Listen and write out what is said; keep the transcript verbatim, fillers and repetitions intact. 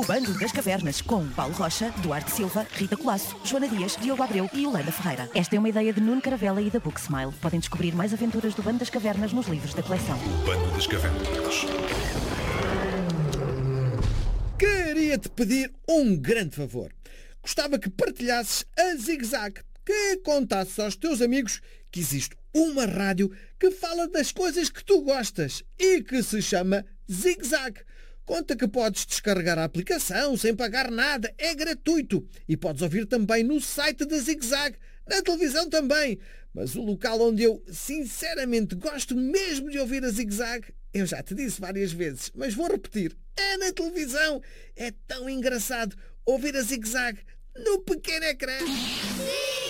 O Bando das Cavernas, com Paulo Rocha, Duarte Silva, Rita Colasso, Joana Dias, Diogo Abreu e Yolanda Ferreira. Esta é uma ideia de Nuno Caravela e da Book Smile. Podem descobrir mais aventuras do Bando das Cavernas nos livros da coleção. O Bando das Cavernas. Queria-te pedir um grande favor. Gostava que partilhasses a Zig Zag, que contasses aos teus amigos que existe uma rádio que fala das coisas que tu gostas e que se chama Zig Zag. Conta que podes descarregar a aplicação sem pagar nada, é gratuito. E podes ouvir também no site da Zig Zag, na televisão também. Mas o local onde eu sinceramente gosto mesmo de ouvir a Zig Zag, eu já te disse várias vezes, mas vou repetir, é na televisão. É tão engraçado ouvir a Zig Zag no pequeno ecrã.